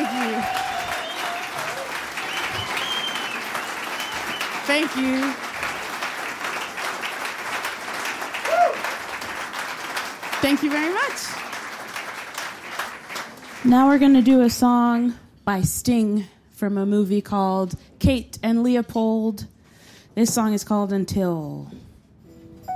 Thank you. Thank you. Thank you very much. Now we're going to do a song by Sting from a movie called Kate and Leopold. This song is called Until.